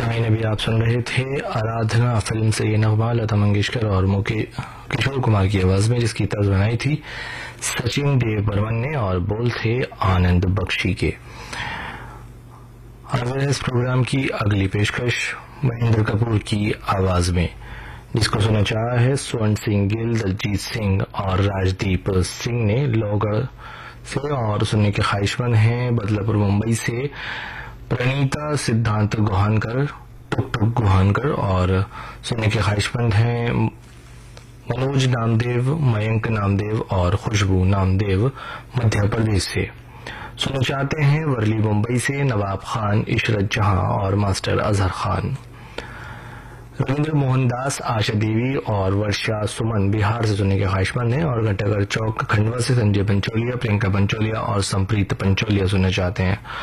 सामीन अभी आप सुन रहे थे आराधना फिल्म से ये नगमा लता मंगेशकर और किशोर कुमार की आवाज में, जिसकी तर्ज बनाई थी सचिन देव बर्मन ने और बोल थे आनंद बख्शी के। अब इस प्रोग्राम की अगली पेशकश महेंद्र कपूर की आवाज में, जिसको सुना चाहा है स्वर्ण सिंह गिल, दलजीत सिंह और राजदीप सिंह ने लोहगढ़ से, और सुनने के ख्वाहिशमंद हैं बदलापुर मुंबई से प्रणीता सिद्धांत गुहानकर, टुक टुक गुहानकर, और सुनने के ख्वाहिशमंद हैं मनोज नामदेव, मयंक नामदेव और खुशबू नामदेव मध्य प्रदेश से। सुनना चाहते हैं वर्ली मुंबई से नवाब खान, इशरत जहां और मास्टर अजहर खान। रविंद्र मोहन दास, आशा देवी और वर्षा सुमन बिहार से सुनने के ख्वाहिशमंद हैं, और घंटाघर चौक खंडवा से संजय पंचोलिया, प्रियंका पंचोलिया और संप्रीत पंचोलिया सुनना चाहते हैं।